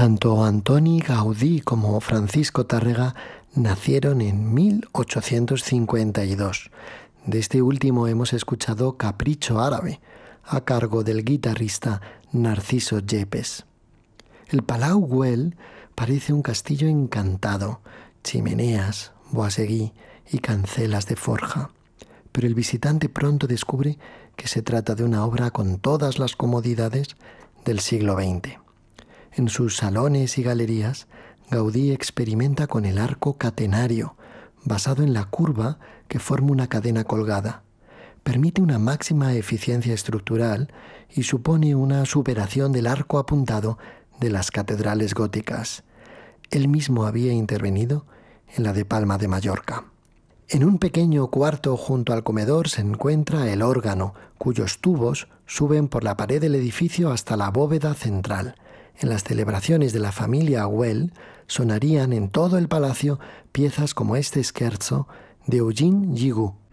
Tanto Antoni Gaudí como Francisco Tárrega nacieron en 1852. De este último hemos escuchado Capricho árabe, a cargo del guitarrista Narciso Yepes. El Palau Güell parece un castillo encantado, chimeneas, boiseguí y cancelas de forja. Pero el visitante pronto descubre que se trata de una obra con todas las comodidades del siglo XX. En sus salones y galerías, Gaudí experimenta con el arco catenario, basado en la curva que forma una cadena colgada. Permite una máxima eficiencia estructural y supone una superación del arco apuntado de las catedrales góticas. Él mismo había intervenido en la de Palma de Mallorca. En un pequeño cuarto junto al comedor se encuentra el órgano, cuyos tubos suben por la pared del edificio hasta la bóveda central. En las celebraciones de la familia Güell sonarían en todo el palacio piezas como este scherzo de Eugene Guigou.